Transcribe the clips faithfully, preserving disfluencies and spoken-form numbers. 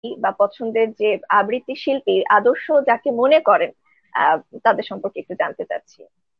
বা পছন্দের যে আবৃত্তি শিল্পী আদর্শ যাকে মনে করেন, আহ তাদের সম্পর্কে একটু জানতে চাচ্ছি।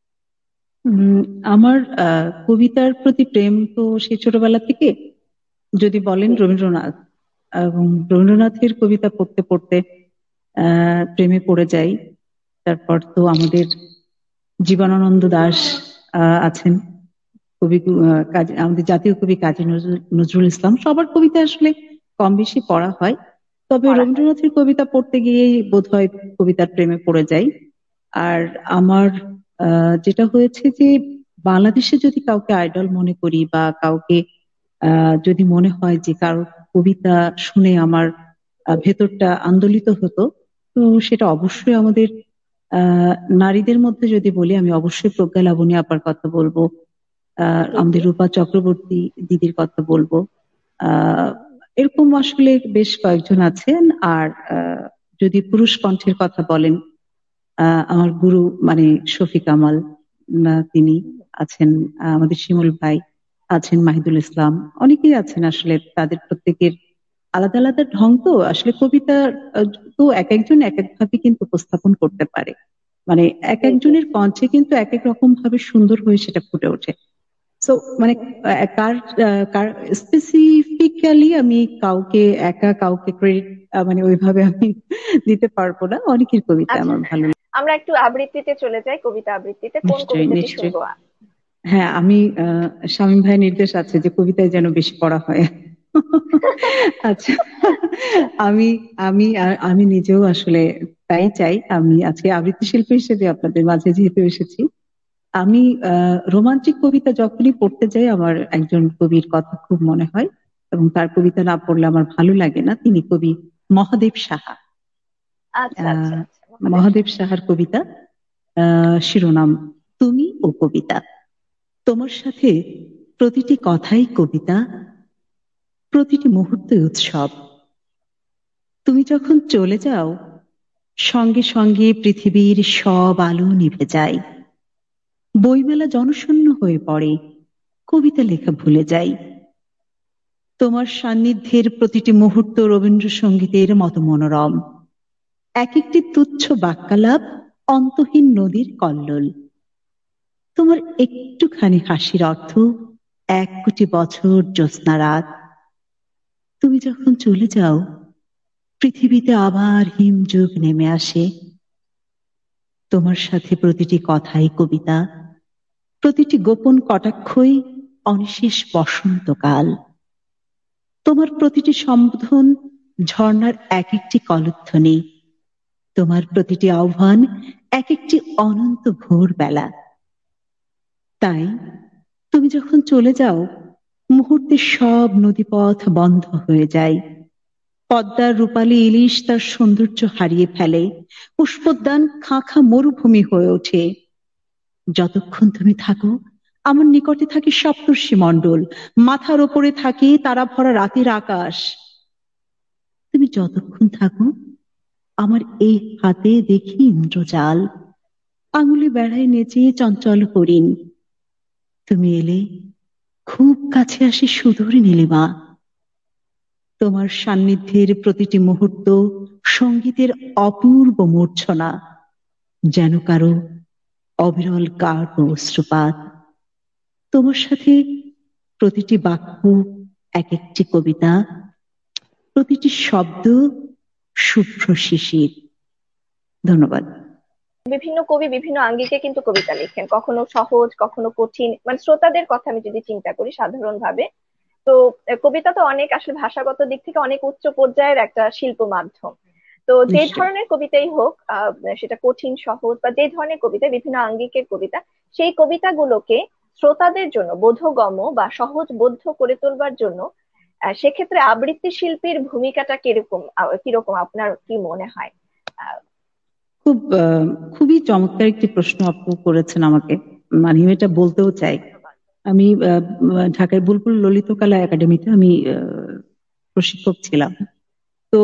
উম, আমার আহ, কবিতার প্রতি প্রেম তো সেই ছোটবেলা থেকে। যদি বলেন জি। রবীন্দ্রনাথ, এবং রবীন্দ্রনাথের কবিতা পড়তে পড়তে আহ প্রেমে পড়ে যাই। তারপর তো আমাদের জীবনানন্দ দাশ আহ আছেন, কবি, আহ, কাজী- আমাদের জাতীয় কবি কাজী নজরুল নজরুল ইসলাম। সবার কবিতা আসলে কম বেশি পড়া হয়, তবে পড়া হয়। রবীন্দ্রনাথের কবিতা পড়তে গিয়েই বোধহয় কবিতার প্রেমে পড়ে যাই। আর আমার আহ, যেটা হয়েছে যে বাংলাদেশে যদি কাউকে আইডল মনে করি বা কাউকে আহ, যদি মনে হয় যে কারোর কবিতা শুনে আমার আহ, ভেতরটা আন্দোলিত হতো, তো সেটা অবশ্যই আমাদের আহ নারীদের মধ্যে যদি বলি, আমি অবশ্যই প্রজ্ঞা লাবণী আপার কথা বলবো। আহ জি জি। আমাদের রূপা চক্রবর্তী দিদির কথা বলবো। আহ এরকম আসলে বেশ কয়েকজন আছেন। আর আহ যদি পুরুষ কণ্ঠের কথা বলেন, আহ আমার গুরু মানে শফিক কামাল, না, তিনি আছেন। আহ, আমাদের শিমুল ভাই আছেন, মাহিদুল ইসলাম, অনেকেই আছেন। আসলে তাদের প্রত্যেকের আলাদা আলাদা ঢং। তো আসলে কবিতা আহ, তো এক একজন এক এক ভাবে কিন্তু উপস্থাপন করতে পারে। মানে এক জি জি। একজনের কণ্ঠে কিন্তু এক এক রকম ভাবে সুন্দর হয়ে সেটা ফুটে ওঠে। সো মানে হুম হুম। আহ, কার আহ, কার স্পেসিফিক্যালি আমি কাউকে একা কাউকে ক্রেডিট মানে ওইভাবে আমি দিতে পারবো না। অনেকের কবিতা আচ্ছা, আমার ভালো লাগে। আমরা একটু আবৃত্তিতে চলে যাই, কবিতা আবৃত্তিতে কোন নিশ্চয়ই, কবিতাটি নিশ্চয়ই। শুনবো? হ্যাঁ, আমি আহ শামীম ভাইয়ের নির্দেশ আছে যে কবিতায় যেন বেশি পড়া হয়। আচ্ছা, আমি আমি আর আমি নিজেও আসলে তাই চাই। আমি আজকে আবৃত্তি শিল্পী হিসেবে আপনাদের মাঝে যেহেতু এসেছি, আমি আহ রোমান্টিক কবিতা যখনই পড়তে যাই আমার একজন কবির কথা খুব মনে হয়, এবং তার কবিতা না পড়লে আমার ভালো লাগে না। তিনি কবি মহাদেব সাহা। আচ্ছা আচ্ছা আহ আচ্ছা, মহাদেব মহাদেব সাহা। সাহার কবিতা, আহ শিরোনাম তুমি ও কবিতা। তোমার সাথে প্রতিটি কথাই কবিতা, প্রতিটি মুহূর্তে উৎসব। তুমি যখন চলে যাও, সঙ্গে সঙ্গে পৃথিবীর সব আলো নিভে যায়। বইমেলা জনশূন্য হয়ে পড়ে, কবিতা লেখা ভুলে যাই। তোমার সান্নিধ্যের প্রতিটি মুহূর্ত রবীন্দ্রসঙ্গীতের মতো মনোরম। এক একটি তুচ্ছ বাক্যালাপ অন্তহীন নদীর কল্লোল। তোমার একটুখানি হাসির অর্থ এক কোটি বছর জ্যোৎস্না রাত। তুমি যখন চলে যাও, পৃথিবীতে আবার হিমযুগ নেমে আসে। তোমার সাথে প্রতিটি কথাই কবিতা, প্রতিটি গোপন কটাক্ষই অনিশেষ বসন্তকাল। তোমার প্রতিটি সম্বোধন ঝর্ণার এক একটি কলধ্বনি। তোমার প্রতিটি আহ্বান এক একটি অনন্ত ভোরবেলা। তাই তুমি যখন চলে যাও, মুহূর্তে সব নদীপথ বন্ধ হয়ে যায়। পদ্মার রূপালী ইলিশ তার সৌন্দর্য হারিয়ে ফেলে। পুষ্পোদ্যান খাঁ খাঁ মরুভূমি হয়ে ওঠে। যতক্ষণ তুমি থাকো, আমার নিকটে থাকে সপ্তর্ষি মণ্ডল, মাথার ওপরে থাকে তারা ভরা রাতের আকাশ। তুমি যতক্ষণ থাকো, আমার এই হাতে দেখি ইন্দ্রজাল, আঙুলে বেড়ায় নেচে চঞ্চল হরিণ। তুমি এলে খুব কাছে আসে সুদূর নীলিমা। তোমার সান্নিধ্যের প্রতিটি মুহূর্ত সঙ্গীতের অপূর্ব মূর্ছনা, যেন কারো অবিরল গাঢ় অশ্রুপাত। তোমার সাথে প্রতিটি বাক্য এক একটি কবিতা, প্রতিটি শব্দ শুভ্র শিশির। ধন্যবাদ। বিভিন্ন কবি বিভিন্ন আঙ্গিকে কিন্তু কবিতা লিখেন, কখনো সহজ কখনো কঠিন, মানে শ্রোতাদের কথা আমি যদি চিন্তা করি সাধারণ ভাবে, তো আহ, কবিতা তো অনেক আসলে ভাষাগত দিক থেকে অনেক উচ্চ পর্যায়ের একটা শিল্প মাধ্যম। তো যে নিশ্চয়। ধরনের কবিতাই হোক, আহ, সেটা কঠিন সহজ বা যে ধরনের কবিতা, বিভিন্ন আঙ্গিকের কবিতা, সেই কবিতাগুলোকে শ্রোতাদের জন্য বোধগম্য বা সহজ বোধ্য করে তোলবার জন্য আহ, সেক্ষেত্রে আবৃত্তি শিল্পীর ভূমিকাটা কিরকম, আহ, কিরকম আপনার কি মনে হয়? আহ, খুব আহ, খুবই চমৎকার একটি প্রশ্ন আপু করেছেন আমাকে। মানে আমি এটা বলতেও চাই। ধন্যবাদ। আমি আহ, ঢাকায় বুলবুল ললিতকলা একাডেমিতে আমি আহ, প্রশিক্ষক ছিলাম। তো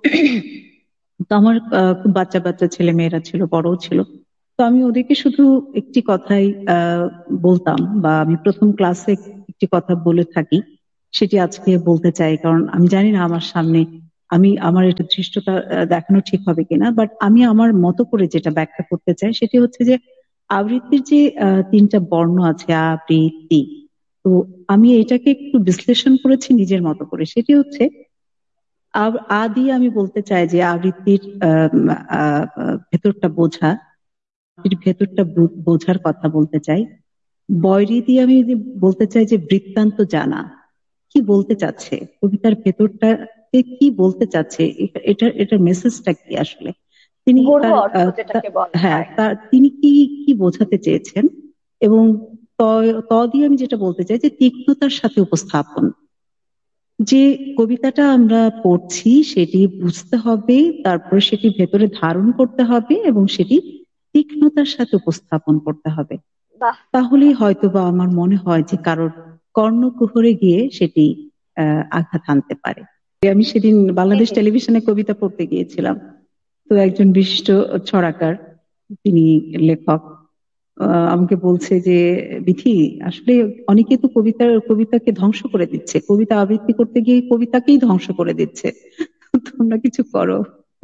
তো আমার আহ, খুব বাচ্চা বাচ্চা ছেলে মেয়েরা ছিল, বড়ও ছিল। তো আমি ওদেরকে শুধু একটি কথাই আহ, বলতাম, বা আমি প্রথম ক্লাসে একটি কথা বলে থাকি, সেটি আজকে বলতে চাই। কারণ আমি জানি না আমার সামনে আমি আমার এটা ধৃষ্টতা আহ, দেখানো ঠিক হবে কিনা, বাট আমি আমার মতো করে যেটা ব্যাখ্যা করতে চাই সেটি হচ্ছে যে আবৃত্তির যে আহ, তিনটা বর্ণ আছে আবৃত্তি, তো আমি এটাকে একটু বিশ্লেষণ করেছি নিজের মতো করে। সেটি হচ্ছে আব- আ দিয়ে আমি বলতে চাই যে আবৃত্তির আহ, আহ, ভেতরটা বোঝা, এর ভেতরটা বু- বোঝার কথা বলতে চাই। বয়রি দিয়ে আমি যদি বলতে চাই যে বৃত্তান্ত জানা, কি বলতে চাচ্ছে কবিতার ভেতরটা, কি বলতে চাচ্ছে, এটা এটা- এটার মেসেজটা কি আসলে তিনি গূঢ় তার অর্থ আহ, তা- যেটাকে বলা হ্যাঁ হয়। তার তিনি কি কি বোঝাতে চেয়েছেন। এবং ত ত দিয়ে আমি যেটা বলতে চাই যে তীক্ষ্ণতার সাথে উপস্থাপন, যে কবিতাটা আমরা পড়ছি সেটি বুঝতে হবে, তারপরে সেটি ভেতরে ধারণ করতে হবে এবং সেটি তীক্ষ্ণতার সাথে উপস্থাপন করতে হবে। বাহ। তাহলেই হয়তো বা আমার মনে হয় যে কারোর কর্ণকুহরে গিয়ে সেটি আহ আঘাত হানতে পারে। আমি সেদিন জি বাংলাদেশ জি। টেলিভিশনে কবিতা পড়তে গিয়েছিলাম, তো একজন বিশিষ্ট ছড়াকার, তিনি লেখক, আহ, আমাকে বলছে যে বিথি, আসলে অনেকে তো কবিতার কবিতাকে ধ্বংস করে দিচ্ছে, কবিতা আবৃত্তি করতে গিয়ে কবিতাকেই ধ্বংস করে দিচ্ছে, তোমরা কিছু করো।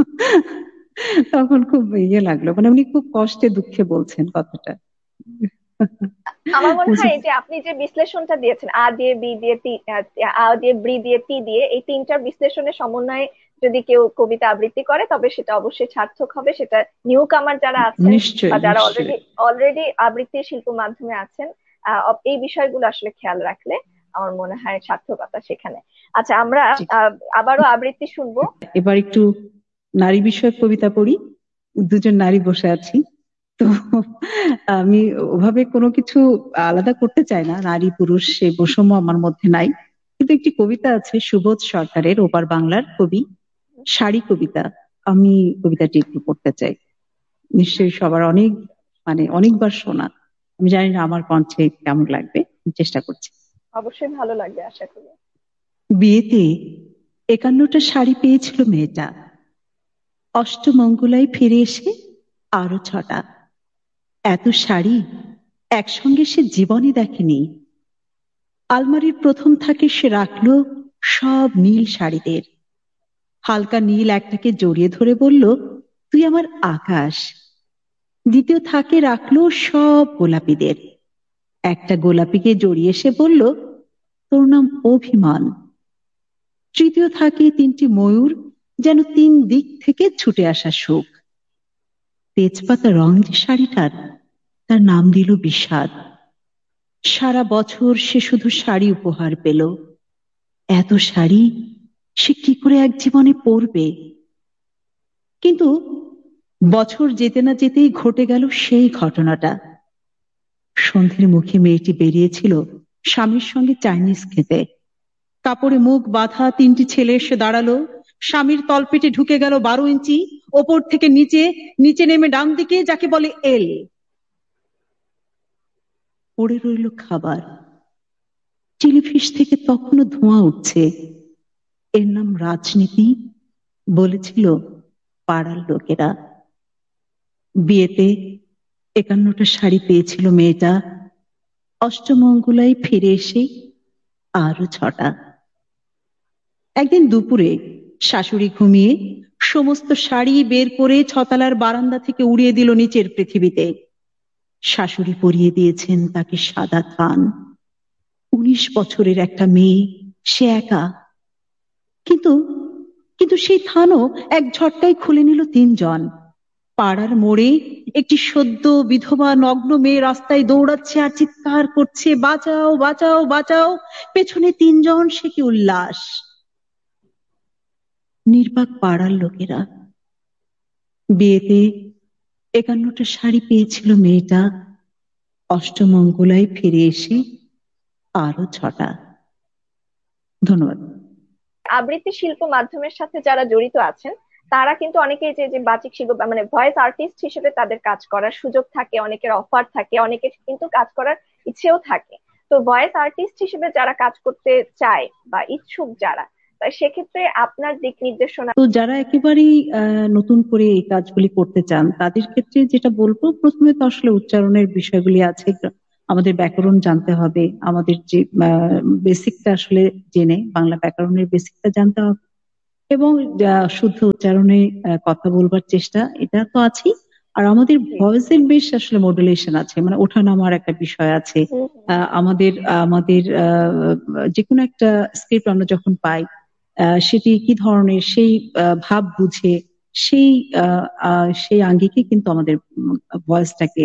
তখন খুব ইয়ে লাগলো, মানে উনি খুব কষ্টে দুঃখে বলছেন কথাটা। আমার মনে বুঝে হয় এই যে আপনি যে বিশ্লেষণটা দিয়েছেন, আ দিয়ে বি দিয়ে তি, আহ, আ দিয়ে ব্রি দিয়ে তি দিয়ে, এই তিনটার বিশ্লেষণের সমন্বয়ে যদি কেউ কবিতা আবৃত্তি করে তবে সেটা অবশ্যই সার্থক হবে। সেটা নিউ কামার যারা আছেন নিশ্চয় বা যারা নিশ্চয়। অলরেডি অলরেডি আবৃত্তি শিল্প মাধ্যমে আছেন, আহ, অব- এই বিষয়গুলো আসলে খেয়াল রাখলে আমার মনে হয় সার্থকতা সেখানে। আচ্ছা, আমরা ঠিক। আহ, আবারও আবৃত্তি শুনবো। এবার একটু নারী বিষয়ক কবিতা পড়ি। দুজন নারী বসে আছি, তো আমি ওভাবে কোনো কিছু আলাদা করতে চাই না, নারী পুরুষ সে বৈষম্য আমার মধ্যে নাই। কিন্তু একটি কবিতা আছে সুবোধ সরকারের, ওপার বাংলার কবি, শাড়ি কবিতা। আমি কবিতাটি একটু পড়তে চাই। নিশ্চয়ই সবার অনেক, মানে অনেকবার শোনা। আমি জানি না আমার কণ্ঠে কেমন লাগবে, আমি চেষ্টা করছি। অবশ্যই ভালো লাগবে আশা করি। বিয়েতে একান্নটা শাড়ি পেয়েছিল মেয়েটা, অষ্টমঙ্গলায় ফিরে এসে আরো ছটা। এত শাড়ি একসঙ্গে সে জীবনে দেখেনি। আলমারির প্রথম থাকে সে রাখলো সব নীল শাড়িদের। হালকা নীল একটাকে জড়িয়ে ধরে বলল, তুই আমার আকাশ। দ্বিতীয় থাকে রাখলো সব গোলাপিদের। একটা গোলাপিকে জড়িয়ে সে বলল, তোর নাম অভিমান। তৃতীয় থাকে তিনটি ময়ূর, যেন তিন দিক থেকে ছুটে আসা সুখ। তেজপাতা রং যে শাড়িটার, তার নাম দিল বিষাদ। সারা বছর সে শুধু শাড়ি উপহার পেল। এত শাড়ি সে কি করে এক জীবনে পরবে। কিন্তু বছর যেতে না যেতেই ঘটে গেল সেই ঘটনাটা। সন্ধ্যের মুখে মেয়েটি বেরিয়েছিল স্বামীর সঙ্গে চাইনিজ খেতে। কাপড়ে মুখ বাঁধা তিনটি ছেলে এসে দাঁড়ালো। স্বামীর তলপেটে ঢুকে গেল বারো ইঞ্চি, ওপর থেকে নিচে, নিচে নেমে ডান দিকে, যাকে বলে এল। পড়ে রইল খাবার। চিলিফিশ থেকে তখনও ধোঁয়া উঠছে। এর নাম রাজনীতি, বলেছিল পাড়ার লোকেরা। বিয়েতে একান্নটা শাড়ি পেয়েছিল মেয়েটা, অষ্টমঙ্গলায় ফিরে এসে আরো ছটা। একদিন দুপুরে শাশুড়ি ঘুমিয়ে সমস্ত শাড়ি বের করে ছতালার বারান্দা থেকে উড়িয়ে দিল নিচের পৃথিবীতে। শাশুড়ি পরিয়ে দিয়েছেন তাকে সাদা থান। উনিশ বছরের একটা মেয়ে, সে একা। কিন্তু কিন্তু সেই থানও এক ঝটকায় খুলে নিল তিনজন। পাড়ার মোড়ে একটি সদ্য বিধবা নগ্ন মেয়ে রাস্তায় দৌড়াচ্ছে আর চিৎকার করছে, বাঁচাও বাঁচাও বাঁচাও। পেছনে তিনজন, সে কি উল্লাস। নির্বাক পাড়ার লোকেরা। বিয়েতে একান্নটা শাড়ি পেয়েছিল মেয়েটা, অষ্টমঙ্গলায় ফিরে এসে আরো ছটা। ধন্যবাদ। আবৃত্তি শিল্প মাধ্যমের সাথে যারা জড়িত আছেন তারা কিন্তু অনেকেই যে যে বাচিক শিল্প বা মানে ভয়েস আর্টিস্ট হিসেবে তাদের কাজ করার সুযোগ থাকে, অনেকের অফার থাকে, অনেকের কিন্তু কাজ করার ইচ্ছেও থাকে। তো ভয়েস আর্টিস্ট হিসেবে যারা কাজ করতে চায় বা ইচ্ছুক যারা, তাই সেক্ষেত্রে আপনার দিক নির্দেশনা। তো যারা একেবারেই আহ, নতুন করে এই কাজগুলি করতে চান তাদের ক্ষেত্রে যেটা বলবো, প্রথমে তো আসলে উচ্চারণের বিষয়গুলি আছে, আমাদের ব্যাকরণ জানতে হবে, আমাদের যে বেসিকটা আসলে জেনে বাংলা ব্যাকরণের বেসিকটা জানতে হবে। এবং আহ, শুদ্ধ উচ্চারণে আহ, কথা বলবার চেষ্টা, এটা তো আছেই। আর আমাদের জি। ভয়েসের বেশ আসলে মডুলেশন আছে, মানে ওঠানামার একটা বিষয় আছে। হুম হুম আহ, আমাদের আমাদের আহ, যে কোনো একটা স্ক্রিপ্ট আমরা যখন পাই, আহ, সেটি কি ধরনের সেই আহ, ভাব বুঝে সেই আহ, আহ, সেই আঙ্গিকে কিন্তু আমাদের ভয়েসটাকে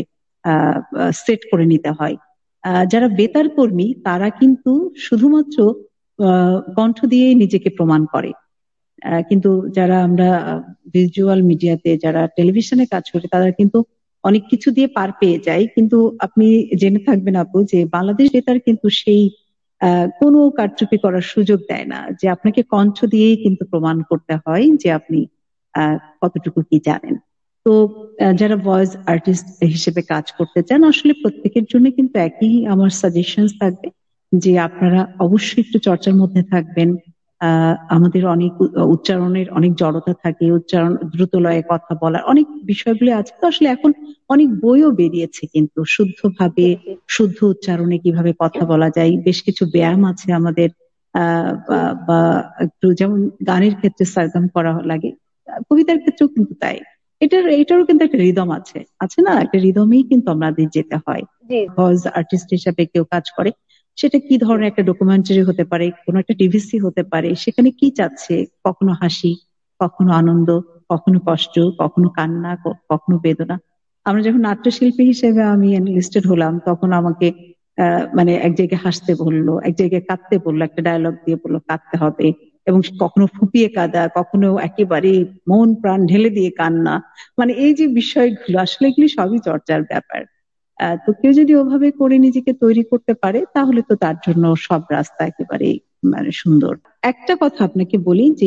সেট করে নিতে হয়। আহ, যারা জি। বেতার কর্মী তারা কিন্তু শুধুমাত্র আহ, কণ্ঠ দিয়েই নিজেকে প্রমাণ করে। আহ, কিন্তু যারা আমরা ভিজুয়াল মিডিয়াতে, যারা টেলিভিশনে কাজ করে, তারা কিন্তু অনেক কিছু দিয়ে পার পেয়ে যায়। কিন্তু আপনি জেনে থাকবেন আপু যে বাংলাদেশ বেতার কিন্তু সেই আহ, কোনো কারচুপি করার সুযোগ দেয় না, যে আপনাকে কণ্ঠ দিয়েই কিন্তু প্রমাণ করতে হয় যে আপনি আহ, কতটুকু কি জানেন। তো আহ, যারা ভয়েস আর্টিস্ট হিসেবে কাজ করতে চান, আসলে প্রত্যেকের জন্য কিন্তু একই আমার সাজেশন থাকবে যে আপনারা অবশ্যই একটু চর্চার মধ্যে থাকবেন। আহ আমাদের অনেক উ- উচ্চারণের অনেক জড়তা থাকে, উচ্চারণ দ্রুত লয়ে কথা বলার অনেক বিষয়গুলো আছে। তো আসলে এখন অনেক বইও বেরিয়েছে কিন্তু শুদ্ধভাবে জি। জি। শুদ্ধ উচ্চারণে কিভাবে কথা বলা যায়, বেশ কিছু ব্যায়াম আছে আমাদের। আহ জি। বা বা একটু যেমন গানের ক্ষেত্রে সারগম করা লাগে, আহ, কবিতার ক্ষেত্রেও কিন্তু তাই। এটার এটারও কিন্তু একটা রিদম আছে, আছে না? একটা রিদমেই কিন্তু আমাদের যেতে হয়। জি। ভয়েস আর্টিস্ট হিসাবে কেউ কাজ করে, সেটা কি জি। ধরনের একটা ডকুমেন্টারি হতে পারে, কোনো একটা টিভিসি হতে পারে, সেখানে কি চাচ্ছে, কখনো হাসি, কখনো আনন্দ, কখনো কষ্ট, কখনো কান্না, ক- কখনো বেদনা। আমরা যখন নাট্যশিল্পী হিসেবে আমি এনলিস্টেড হলাম, তখন আমাকে আহ মানে এক জায়গায় হাসতে বললো, এক জায়গায় কাঁদতে বললো, একটা ডায়লগ দিয়ে বললো কাঁদতে হবে। এবং কখনো ফুপিয়ে কাঁদা, কখনো একেবারে মন প্রাণ ঢেলে দিয়ে কান্না। মানে এই যে বিষয়গুলো, আসলে এগুলি সবই চর্চার ব্যাপার। আহ, তো কেউ যদি ওভাবে করে নিজেকে তৈরি করতে পারে, তাহলে তো তার জন্য সব রাস্তা একেবারে মানে সুন্দর। একটা কথা আপনাকে বলি যে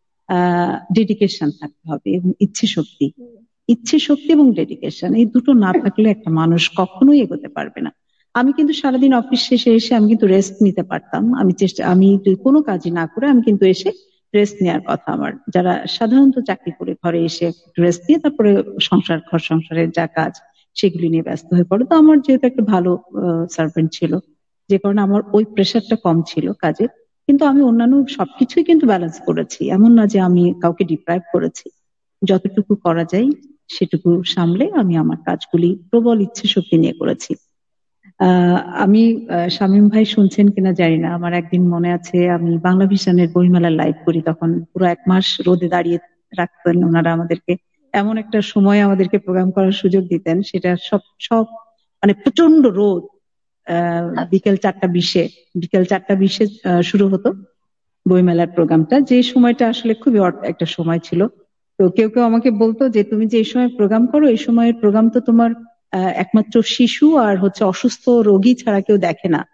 আহ ডেডিকেশন থাকতে হবে এবং ইচ্ছে শক্তি। হুম। ইচ্ছে শক্তি এবং ডেডিকেশন, এই দুটো না থাকলে একটা মানুষ কখনোই এগোতে পারবে না। আমি কিন্তু সারাদিন অফিস শেষে এসে আমি কিন্তু রেস্ট নিতে পারতাম, আমি চেষ্টা আমি যদি কোনো কাজই না করে আমি কিন্তু এসে রেস্ট নেওয়ার কথা আমার। যারা সাধারণত চাকরি করে ঘরে এসে রেস্ট নিয়ে তারপরে সংসার, ঘর সংসারের যা কাজ সেগুলি নিয়ে ব্যস্ত হয়ে পড়ে। তো আমার যেহেতু একটা ভালো সার্ভেন্ট ছিল, যে কারণে আমার ওই প্রেশারটা কম ছিল কাজের। কিন্তু আমি অন্যান্য সবকিছুই কিন্তু ব্যালেন্স করেছি, এমন না যে আমি কাউকে ডিপ্রাইভ করেছি। যতটুকু করা যায় সেটুকু সামলে আমি আমার কাজগুলি প্রবল ইচ্ছে শক্তি নিয়ে করেছি। আহ আমি আহ, শামীম ভাই শুনছেন কিনা জানি না, আমার একদিন মনে আছে আমি বাংলা ভিশনের বইমেলার লাইভ করি, তখন পুরো এক মাস রোদে দাঁড়িয়ে রাখতেন ওনারা আমাদেরকে। এমন একটা সময় আমাদেরকে প্রোগ্রাম করার সুযোগ দিতেন, সেটা সব সব মানে প্রচন্ড রোদ। আহ আচ্ছা। বিকেল চারটা বিশে বিকেল চারটা বিশে আহ, শুরু হতো বইমেলার প্রোগ্রামটা, যে সময়টা আসলে খুবই অড একটা সময় ছিল। তো কেউ কেউ আমাকে বলতো যে তুমি যে এই সময় প্রোগ্রাম করো, এই সময়ের প্রোগ্রাম তো তোমার আহ, একমাত্র শিশু আর হচ্ছে অসুস্থ রোগী ছাড়া কেউ দেখে না।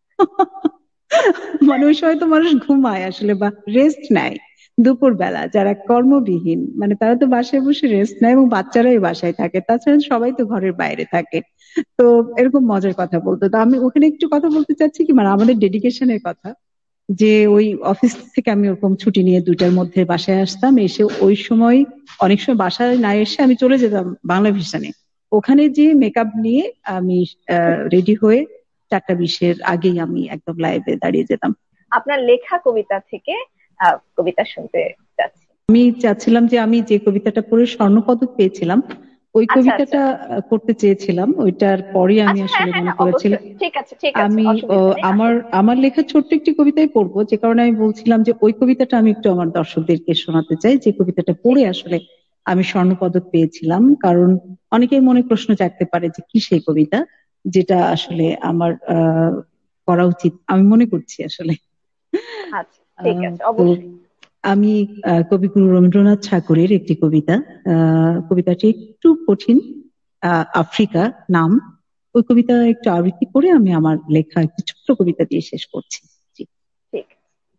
মানে ওই সময় তো মানুষ ঘুমায় আসলে বা রেস্ট নেয়। দুপুর বেলা যারা কর্মবিহীন, মানে তারা তো বাসায় বসে রেস্ট নেয়, এবং বাচ্চারাই বাসায় থাকে, তাছাড়া সবাই তো ঘরের বাইরে থাকে। তো এরকম মজার কথা বলতো। তো আমি ওখানে একটু কথা বলতে চাচ্ছি কি, মানে আমাদের ডেডিকেশনের কথা, যে ওই অফিস থেকে আমি ওরকম ছুটি নিয়ে দুইটার মধ্যে বাসায় আসতাম, এসে ওই সময় অনেক সময় বাসায় না এসে আমি চলে যেতাম বাংলা ভিশনে। ওখানে যে মেকআপ নিয়ে আমি রেডি হয়ে চারটা বিশের আগেই আমি একদম লাইভে দাঁড়িয়ে যেতাম। আপনার লেখা কবিতা থেকে আহ কবিতা শুনতে চাচ্ছি। আমি চাচ্ছিলাম যে আমি যে কবিতাটা পড়ে স্বর্ণপদক পেয়েছিলাম, ওই আচ্ছা আচ্ছা। কবিতাটা আহ, করতে চেয়েছিলাম। ওইটার পরে আমি আচ্ছা, হ্যাঁ আসলে হ্যাঁ মনে হ্যাঁ, করেছিলাম অবশ্যই, ঠিক আছে ঠিক আছে, আমি অসুবিধা আহ, নেই, আমার আসুন। আমার লেখা ছোট্ট একটি কবিতাই পড়বো, যে কারণে আমি বলছিলাম যে ওই কবিতাটা আমি একটু আমার দর্শকদেরকে শোনাতে চাই, যে কবিতাটা ঠিক পড়ে আছে। আসলে আমি স্বর্ণপদক পেয়েছিলাম। কারণ অনেকেই মনে প্রশ্ন জাগতে পারে যে কি সেই কবিতা, যেটা হুম। আসলে আমার আহ করা উচিত আমি মনে করছি আসলে। আচ্ছা, ঠিক আহ, আছে, তো অবশ্যই। আমি আহ, কবিগুরু রবীন্দ্রনাথ ঠাকুরের একটি কবিতা, আহ, কবিতাটি একটু কঠিন, আহ, আফ্রিকা নাম। ওই কবিতা একটু আবৃত্তি করে আমি আমার লেখা একটি ছোট্ট কবিতা দিয়ে শেষ করছি। জি। ঠিক।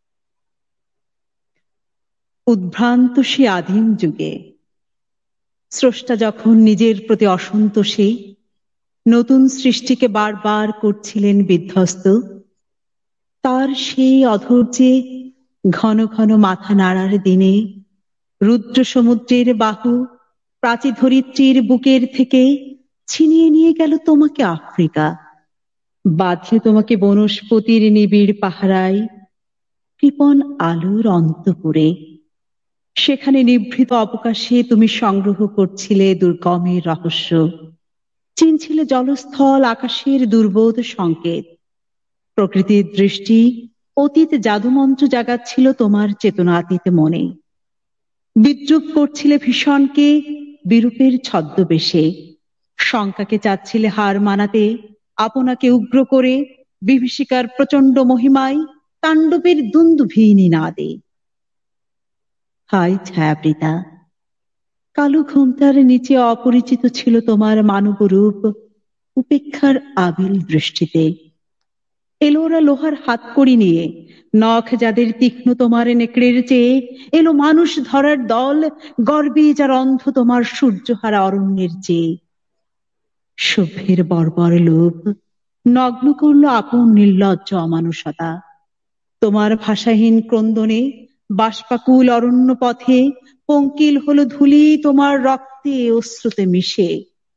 উদ্ভ্রান্ত সে আদিম যুগে স্রষ্টা যখন নিজের প্রতি অসন্তোষী নতুন সৃষ্টিকে বারবার করছিলেন বিধ্বস্ত, তার সেই অধৈর্যে ঘন ঘন মাথা নাড়ার দিনে রুদ্র সমুদ্রের বাহু প্রাচী ধরিত্রীর বুকের থেকে ছিনিয়ে নিয়ে গেল তোমাকে আফ্রিকা, বাঁধলে তোমাকে বনস্পতির নিবিড় পাহারায় কৃপণ আলোর অন্তপুরে। সেখানে নিভৃত অবকাশে তুমি সংগ্রহ করছিলে দুর্গমের রহস্য, চিনছিলে জলস্থল আকাশের দুর্বোধ সংকেত। প্রকৃতির দৃষ্টি অতীত জাদুমন্ত্র জাগাচ্ছিল তোমার চেতনাতীত মনে। বিদ্রুপ করছিলে ভীষণকে বিরূপের ছদ্মবেশে, শঙ্কাকে চাচ্ছিলে হার মানাতে, আপনাকে উগ্র করে বিভীষিকার প্রচণ্ড মহিমায় তাণ্ডবের দুন্দুভিনী নাদে। হায় ছায়াবৃতা, কালো ঘোমটার নিচে অপরিচিত ছিল তোমার মানব রূপ উপেক্ষার আবিল দৃষ্টিতে। এলো ওরা লোহার হাতকড়ি নিয়ে, নখ যাদের তীক্ষ্ণ তোমার নেকড়ের চেয়ে, এলো মানুষ ধরার দল গর্বে যার অন্ধ তোমার সূর্যহারা অরণ্যের চেয়ে। সভ্যের বর্বর লোভ নগ্ন করল আপন নির্লজ্জ অমানুষতা। তোমার ভাষাহীন ক্রন্দনে বাষ্পাকুল অরণ্য পথে পঙ্কিল হলো ধূলি তোমার রক্তে অশ্রুতে মিশে।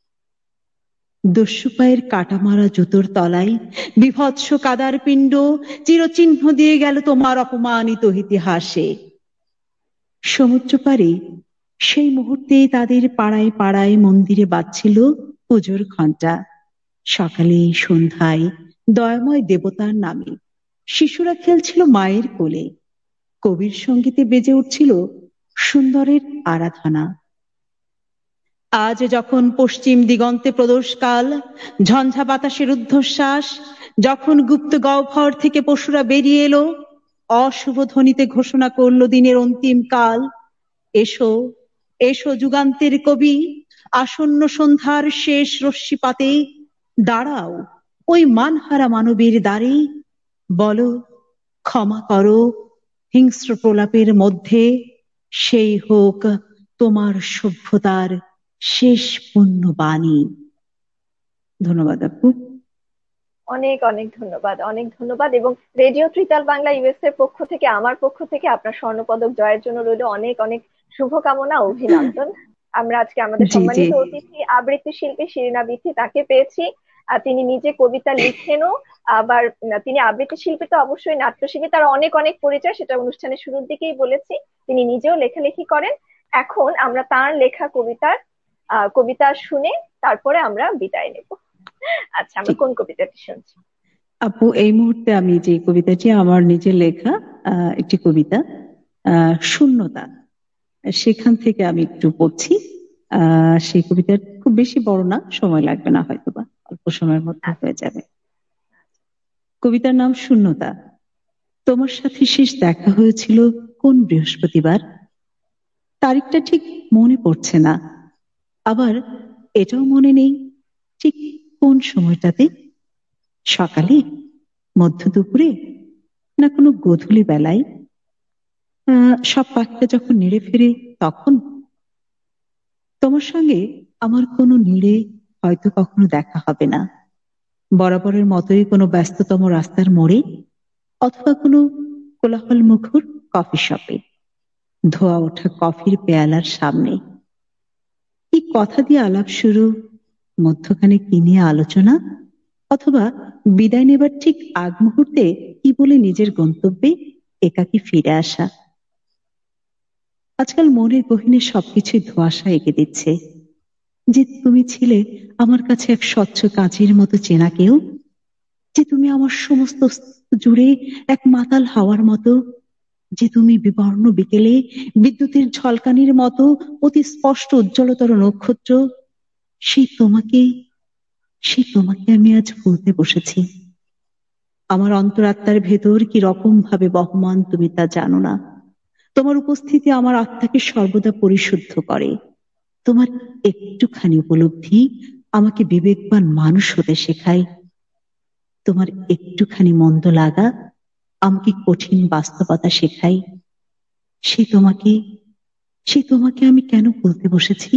দস্যু পায়ের কাটা মারা জুতোর তলায় বিভৎস কাদার পিণ্ড চিরচিহ্ন দিয়ে গেল তোমার অপমানিত ইতিহাসে। সমুদ্র পারে সেই মুহূর্তে তাদের পাড়ায় পাড়ায় মন্দিরে বাজছিল পুজোর ঘণ্টা। সকালে সন্ধ্যায় দয়াময় দেবতার নামে শিশুরা খেলছিল মায়ের কোলে। কবির সঙ্গীতে বেজে উঠছিল সুন্দরের আরাধনা। আজ যখন পশ্চিম দিগন্তে প্রদোষকাল, ঝঞ্ঝা বাতাসের ঊর্ধ্বশ্বাস, যখন গুপ্ত গহ্বর থেকে পশুরা বেরিয়ে এলো, অশুভ ধ্বনিতে ঘোষণা করলো দিনের অন্তিম কাল। এসো এসো যুগান্তের কবি, আসন্ন সন্ধ্যার শেষ রশ্মিপাতে দাঁড়াও ওই মানহারা মানবের দ্বারে, বলো ক্ষমা করো হিংস্র প্রলাপের মধ্যে, সেই হোক তোমার সভ্যতার শেষ পূর্ণ বাণী। ধন্যবাদ আপু। অনেক অনেক ধন্যবাদ, অনেক ধন্যবাদ। এবং রেডিও ত্রিতাল বাংলা ইউএস এর পক্ষ থেকে, আমার পক্ষ থেকে আপনার স্বর্ণপদক জয়ের জন্য রইল অনেক অনেক শুভকামনা, অভিনন্দন। আমরা আজকে আমাদের জি জি সম্মানিত অতিথি আবৃত্তি শিল্পী শিরিনা বিথি, তাকে পেয়েছি। আর তিনি নিজে কবিতা লিখেনও, আবার তিনি আবৃত্তি শিল্পী তো অবশ্যই নাট্যশিল্পী, তার অনেক অনেক পরিচয়, সেটা অনুষ্ঠানের শুরুর দিকেই বলেছি। তিনি নিজেও লেখালেখি করেন। এখন আমরা তার লেখা কবিতার আহ কবিতা শুনে তারপরে আমরা বিদায় নেব। আচ্ছা, আমরা ঠিক। কোন কবিতাটি শুনছি? আপু, এই মুহূর্তে আমি যে কবিতাটি আমার নিজের লেখা আহ, একটি কবিতা, আহ শূন্যতা, সেখান থেকে আমি একটু পড়ছি। আহ সেই কবিতা খুব বেশি বড় না, সময় লাগবে না, হয়তোবা অল্প সময়ের মধ্যে হয়ে যাবে। কবিতার নাম শূন্যতা। তোমার সাথে শেষ দেখা হয়েছিল কোন বৃহস্পতিবার? তারিখটা ঠিক মনে পড়ছে না, আবার এটাও মনে নেই ঠিক কোন সময়টাতে। সকালে, মধ্য দুপুরে, না কোনো গোধূলি বেলায়? আহ সব পাখিটা যখন নেড়ে ফিরে তখন? তোমার সঙ্গে আমার কোনো নীড়ে হয়তো কখনো দেখা হবে না, বরাবরের মতোই কোনো ব্যস্ততম রাস্তার মোড়ে, অথবা কোনো কোলাহল মুখর কফি শপে, ধোয়া ওঠা কফির পেয়ালার সামনে। কি কথা দিয়ে আলাপ শুরু, মধ্যখানে কি নিয়ে আলোচনা, অথবা বিদায় নেবার ঠিক আগ মুহূর্তে কি বলে নিজের গন্তব্যে একাকী ফিরে আসা। আজকাল মনের গহীনে সবকিছুই ধোঁয়াশা এঁকে দিচ্ছে। যে তুমি ছিলে আমার কাছে এক স্বচ্ছ কাঁচের মতো চেনা কেউ, যে তুমি আমার সমস্ত অস্তিত্ব জুড়ে এক মাতাল হাওয়ার মতো, যে তুমি বিবর্ণ বিকেলে বিদ্যুতের ঝলকানির মতো অতি স্পষ্ট উজ্জ্বলতর নক্ষত্র। সেই তোমাকে সেই তোমাকে আমি আজ ভুলতে বসেছি। আমার অন্তরাত্মার ভেতর কি রকম ভাবে বহমান তুমি তা জানো না। তোমার উপস্থিতি আমার আত্মাকে সর্বদা পরিশুদ্ধ করে। তোমার একটুখানি উপলব্ধি আমাকে বিবেকবান মানুষ হতে শেখায়। তোমার একটুখানি মন্দ লাগা আমাকে কঠিন বাস্তবতা শেখায়। সে তোমাকে সে তোমাকে আমি কেন বলতে বসেছি?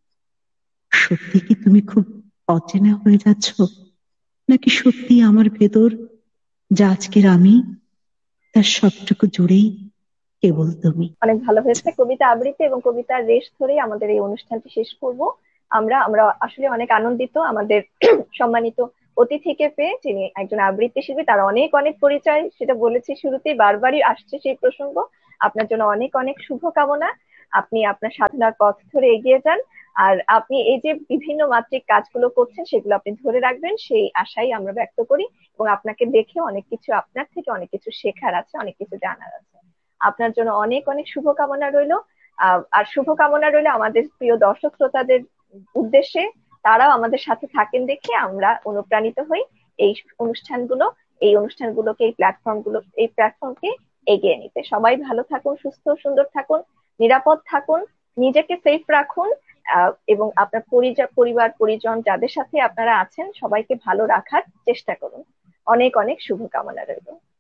সত্যি কি তুমি খুব অচেনা হয়ে যাচ্ছ, নাকি সত্যি আমার ভেতর যা আজকের আমি, তার সবটুকু জুড়েই কেবল তুমি? অনেক ভালো হয়েছে। কবিতা আবৃত্তি এবং কবিতার রেশ ধরেই আমাদের এই অনুষ্ঠানটি শেষ করব। আমরা আমরা আসলে অনেক আনন্দিত আমাদের সম্মানিত অতিথিকে পেয়ে, যিনি একজন আবৃত্তি শিল্পী, তার অনেক অনেক পরিচয়, সেটা বলেছি শুরুতেই, বারবারই আসছে সেই প্রসঙ্গ। আপনার জন্য অনেক অনেক শুভকামনা। আপনি আপনার সাধনার পথ ধরে এগিয়ে যান। আর আপনি এই যে বিভিন্ন মাত্রিক কাজগুলো করছেন সেগুলো আপনি ধরে রাখবেন, সেই আশাই আমরা ব্যক্ত করি। এবং আপনাকে দেখে অনেক কিছু, আপনার থেকে অনেক কিছু শেখার আছে, অনেক কিছু জানার আছে। আপনার জন্য অনেক অনেক শুভকামনা রইলো। আহ আর শুভকামনা রইলো আমাদের প্রিয় দর্শক শ্রোতাদের উদ্দেশ্যে। তারাও আমাদের সাথে থাকেন দেখে আমরা অনুপ্রাণিত হই এই অনুষ্ঠানগুলো এই অনুষ্ঠানগুলোকে এই প্ল্যাটফর্ম গুলো এই প্ল্যাটফর্মকে এগিয়ে নিতে। সবাই ভালো থাকুন, সুস্থ সুন্দর থাকুন, নিরাপদ থাকুন, নিজেকে সেফ রাখুন। আহ, এবং আপনার পরিজা- পরিবার পরিজন যাদের সাথে আপনারা আছেন সবাইকে ভালো রাখার চেষ্টা করুন। অনেক অনেক শুভকামনা রইল।